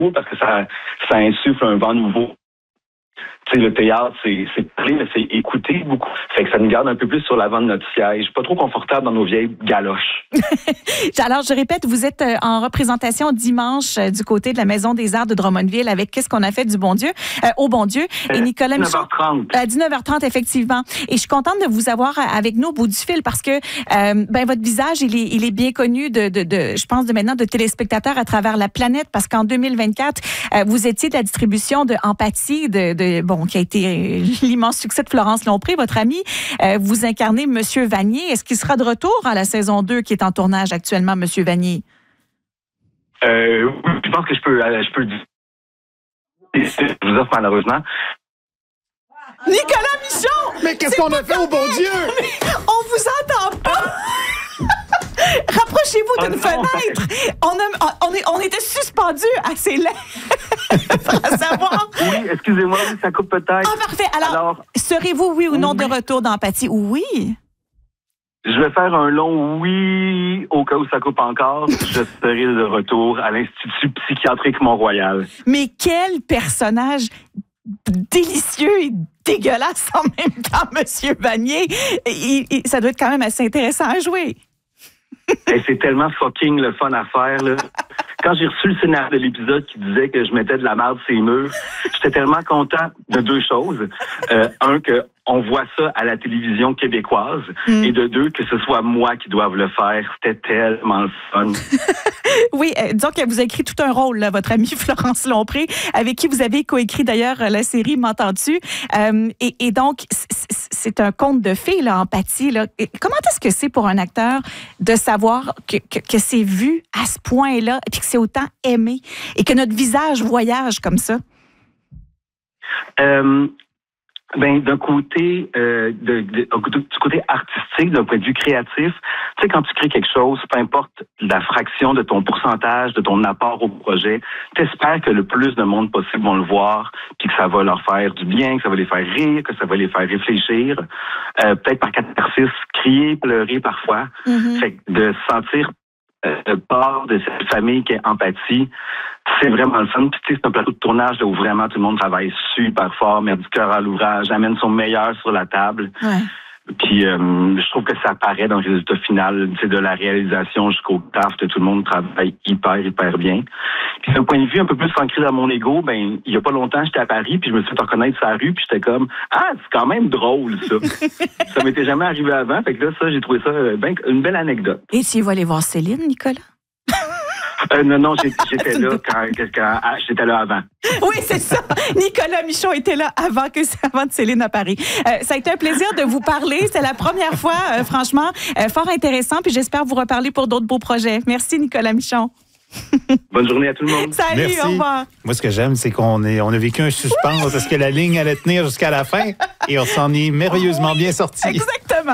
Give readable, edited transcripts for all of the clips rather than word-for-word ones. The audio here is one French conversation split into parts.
parce que ça insuffle un vent nouveau. Tu sais, le théâtre, c'est parler, mais c'est écouter beaucoup. Fait que ça nous garde un peu plus sur l'avant de notre siège. Pas trop confortable dans nos vieilles galoches. Alors, je répète, vous êtes en représentation dimanche du côté de la Maison des Arts de Drummondville avec Qu'est-ce qu'on a fait du bon Dieu, au bon Dieu. Et Nicolas Michon. 19h30. À 19h30, effectivement. Et je suis contente de vous avoir avec nous au bout du fil parce que votre visage, il est bien connu je pense, maintenant de téléspectateurs à travers la planète parce qu'en 2024, vous étiez de la distribution de Empathie, qui a été l'immense succès de Florence Lompré, votre amie. Vous incarnez Monsieur Vanier. Est-ce qu'il sera de retour à la saison 2 qui est en tournage actuellement, Monsieur Vanier? Je pense que je peux le dire. Je vous offre malheureusement. Nicolas Michon! Mais qu'est-ce qu'on a fait au bon Dieu? On vous entend pas! Rapprochez-vous d'une fenêtre. On était suspendus à ses lèvres. À savoir. Oui, excusez-moi, ça coupe peut-être. Ah, parfait. Alors, serez-vous, oui ou non, de retour d'Empathie? Oui. Je vais faire un long oui au cas où ça coupe encore. Je serai de retour à l'Institut psychiatrique Mont-Royal. Mais quel personnage délicieux et dégueulasse en même temps, Monsieur Vanier. Ça doit être quand même assez intéressant à jouer. Et c'est tellement fucking le fun à faire, là. Quand j'ai reçu le scénario de l'épisode qui disait que je mettais de la merde sur les murs, j'étais tellement content de deux choses. Un, que on voit ça à la télévision québécoise, et de deux, que ce soit moi qui doive le faire. C'était tellement le fun. Oui, disons qu'elle vous a écrit tout un rôle, là, votre amie Florence Lompré, avec qui vous avez coécrit d'ailleurs la série M'entends-tu? Et donc, c'est un conte de fées, là, Empathie. Là. Comment est-ce que c'est pour un acteur de savoir que c'est vu à ce point-là, et que c'est autant aimé, et que notre visage voyage comme ça? D'un côté, du côté artistique, d'un point de vue créatif, tu sais, quand tu crées quelque chose, peu importe la fraction de ton pourcentage, de ton apport au projet, t'espères que le plus de monde possible vont le voir, puis que ça va leur faire du bien, que ça va les faire rire, que ça va les faire réfléchir, peut-être par catharsis, crier, pleurer parfois. Fait que de se sentir part de cette famille qui est Empathie, c'est vraiment le fun. Puis tu sais, c'est un plateau de tournage là, où vraiment tout le monde travaille super fort, met du cœur à l'ouvrage, amène son meilleur sur la table. Ouais. Puis je trouve que ça apparaît dans le résultat final, tu sais, de la réalisation jusqu'au taf, tout le monde travaille hyper bien. Puis d'un point de vue un peu plus ancré dans mon ego, il y a pas longtemps, j'étais à Paris, puis je me suis fait reconnaître sur la rue, puis j'étais comme c'est quand même drôle ça. Ça m'était jamais arrivé avant, fait que là ça, j'ai trouvé ça une belle anecdote. Et tu vas aller voir Céline, Nicolas? Non, j'étais là quand j'étais là avant. Oui, c'est ça. Nicolas Michon était là avant de Céline à Paris. Ça a été un plaisir de vous parler. C'est la première fois, franchement, fort intéressant. Puis j'espère vous reparler pour d'autres beaux projets. Merci, Nicolas Michon. Bonne journée à tout le monde. Salut, merci. Au revoir. Moi, ce que j'aime, c'est on a vécu un suspense. Est-ce que la ligne allait tenir jusqu'à la fin? Et on s'en est merveilleusement bien sortis. Exactement.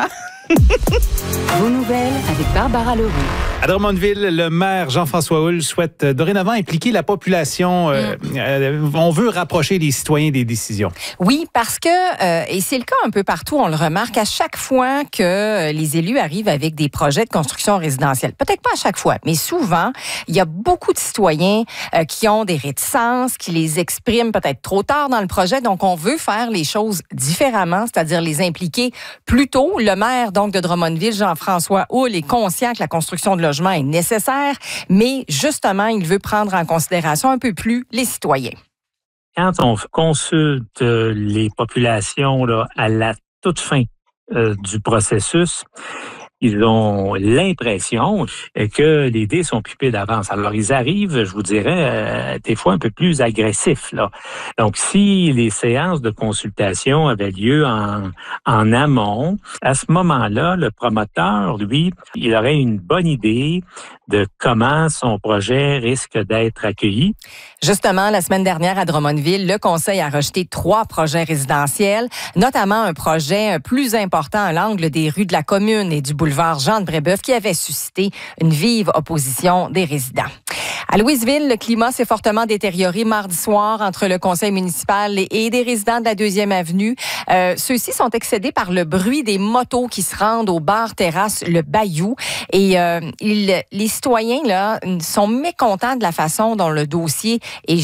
Vos nouvelles avec Barbara Leroux. À Drummondville, le maire Jean-François Houle souhaite dorénavant impliquer la population. On veut rapprocher les citoyens des décisions. Oui, parce que, et c'est le cas un peu partout, on le remarque, à chaque fois que les élus arrivent avec des projets de construction résidentielle, peut-être pas à chaque fois, mais souvent, il y a beaucoup de citoyens qui ont des réticences, qui les expriment peut-être trop tard dans le projet. Donc, on veut faire les choses différemment, c'est-à-dire les impliquer plus tôt. Le maire donc de Drummondville, Jean-François Houle, est conscient que la construction de logements est nécessaire, mais justement, il veut prendre en considération un peu plus les citoyens. Quand on consulte les populations là, à la toute fin du processus, ils ont l'impression que les dés sont pipés d'avance. Alors, ils arrivent, je vous dirais, des fois un peu plus agressifs, là. Donc, si les séances de consultation avaient lieu en amont, à ce moment-là, le promoteur, lui, il aurait une bonne idée de comment son projet risque d'être accueilli. Justement, la semaine dernière à Drummondville, le conseil a rejeté 3 projets résidentiels, notamment un projet plus important à l'angle des rues de la commune et du boulevard Jean-de-Brébeuf qui avait suscité une vive opposition des résidents. À Louisville, le climat s'est fortement détérioré mardi soir entre le conseil municipal et des résidents de la 2e avenue. Ceux-ci sont excédés par le bruit des motos qui se rendent au bar-terrasse Le Bayou. Et les citoyens là sont mécontents de la façon dont le dossier est